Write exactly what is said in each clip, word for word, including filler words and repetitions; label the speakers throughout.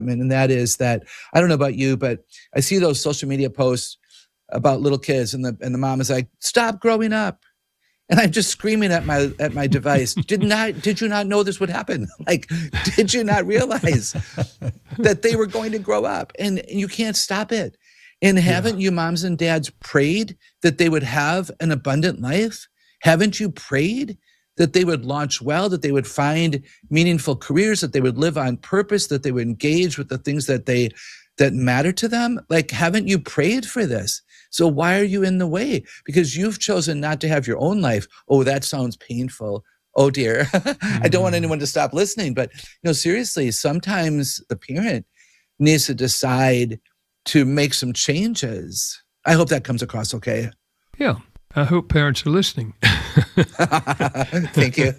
Speaker 1: and that is that, I don't know about you, but I see those social media posts about little kids, and the and the mom is like, "Stop growing up." And I'm just screaming at my at my device. Did not did you not know this would happen? Like, did you not realize that they were going to grow up? And you can't stop it. And haven't yeah. you moms and dads prayed that they would have an abundant life? Haven't you prayed that they would launch well, that they would find meaningful careers, that they would live on purpose, that they would engage with the things that they that matter to them? Like, haven't you prayed for this? So why are you in the way? Because you've chosen not to have your own life. Oh, that sounds painful. Oh dear. I don't want anyone to stop listening. But you know, seriously, sometimes the parent needs to decide to make some changes. I hope that comes across okay.
Speaker 2: Yeah. I hope parents are listening.
Speaker 1: Thank you.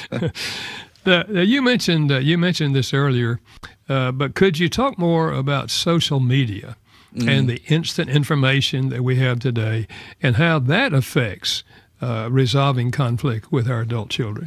Speaker 2: uh, you mentioned uh, you mentioned this earlier, uh, but could you talk more about social media? Mm. And the instant information that we have today, and how that affects uh, resolving conflict with our adult children?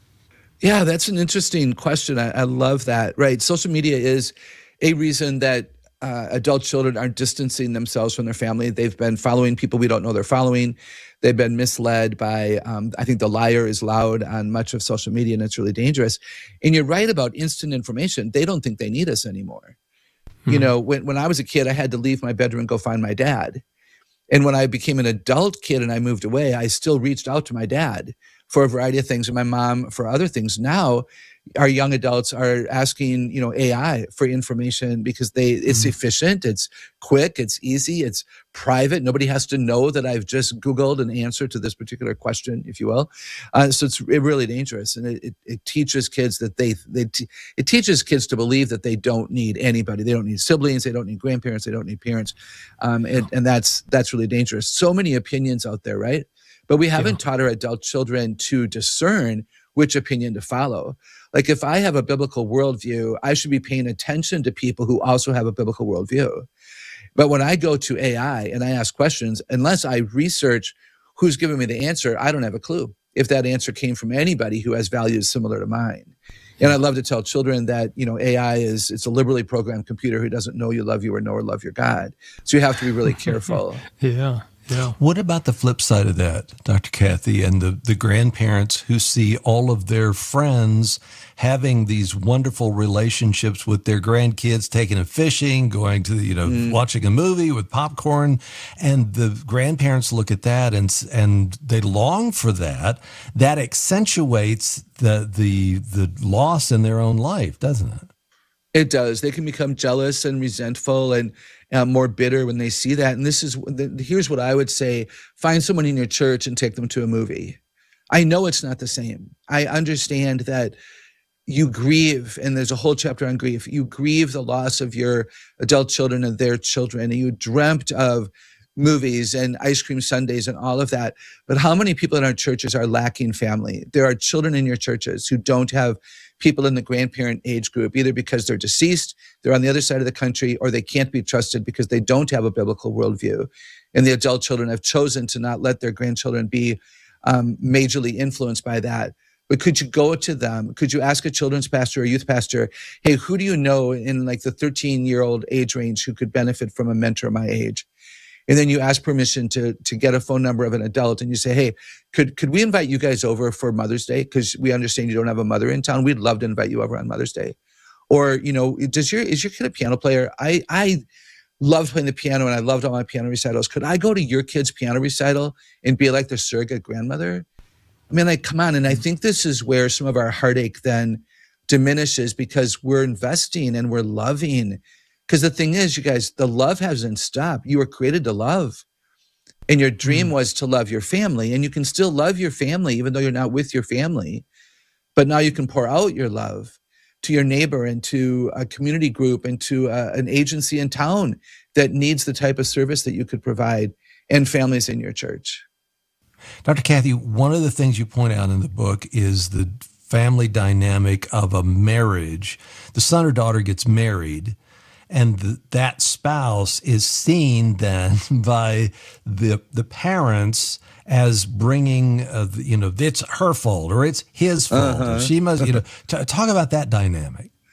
Speaker 1: Yeah, that's an interesting question. I, I love that. Right, social media is a reason that uh, adult children are distancing themselves from their family. They've been following people we don't know they're following. They've been misled by, um, I think the liar is loud on much of social media, and it's really dangerous. And you're right about instant information. They don't think they need us anymore. You know, when, when I was a kid, I had to leave my bedroom and go find my dad. And when I became an adult kid and I moved away, I still reached out to my dad for a variety of things, and my mom for other things. Now, our young adults are asking, you know, A I for information because they it's mm-hmm. efficient, it's quick, it's easy, it's private. Nobody has to know that I've just Googled an answer to this particular question, if you will. Uh, so it's really dangerous, and it, it, it teaches kids that they they t- it teaches kids to believe that they don't need anybody. They don't need siblings. They don't need grandparents. They don't need parents, um, and, and that's that's really dangerous. So many opinions out there, right? But we haven't yeah. taught our adult children to discern which opinion to follow. Like, if I have a biblical worldview, I should be paying attention to people who also have a biblical worldview. But when I go to A I and I ask questions, unless I research who's giving me the answer, I don't have a clue if that answer came from anybody who has values similar to mine. And I love to tell children that, you know, A I is, it's a liberally programmed computer who doesn't know you love you or know or love your God. So you have to be really careful.
Speaker 2: yeah. Yeah.
Speaker 3: What about the flip side of that, Doctor Kathy, and the, the grandparents who see all of their friends having these wonderful relationships with their grandkids, taking them fishing, going to, you know, mm. watching a movie with popcorn, and the grandparents look at that and and they long for that. That accentuates the the the loss in their own life, doesn't it?
Speaker 1: It does. They can become jealous and resentful and uh, more bitter when they see that. And this is, the, here's what I would say: find someone in your church and take them to a movie. I know it's not the same. I understand that you grieve, and there's a whole chapter on grief. You grieve the loss of your adult children and their children, and you dreamt of movies and ice cream sundaes and all of that. But how many people in our churches are lacking family? There are children in your churches who don't have people in the grandparent age group, either because they're deceased, they're on the other side of the country, or they can't be trusted because they don't have a biblical worldview. And the adult children have chosen to not let their grandchildren be um, majorly influenced by that. But could you go to them? Could you ask a children's pastor or youth pastor, hey, who do you know in like the thirteen-year-old age range who could benefit from a mentor my age? And then you ask permission to to get a phone number of an adult, and you say, hey, could could we invite you guys over for Mother's Day? Because we understand you don't have a mother in town. We'd love to invite you over on Mother's Day. Or, you know, does your is your kid a piano player? I I loved playing the piano, and I loved all my piano recitals. Could I go to your kid's piano recital and be like their surrogate grandmother? I mean, like, come on. And I think this is where some of our heartache then diminishes, because we're investing and we're loving. Because the thing is, you guys, the love hasn't stopped. You were created to love. And your dream mm. was to love your family. And you can still love your family, even though you're not with your family. But now you can pour out your love to your neighbor and to a community group and to a, an agency in town that needs the type of service that you could provide, and families in your church.
Speaker 3: Doctor Kathy, one of the things you point out in the book is the family dynamic of a marriage. The son or daughter gets married, and the, that spouse is seen then by the the parents as bringing, uh, you know, it's her fault or it's his fault.
Speaker 1: Uh-huh.
Speaker 3: She must, you know, t- talk about that dynamic.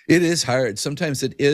Speaker 1: It is hard. Sometimes it is.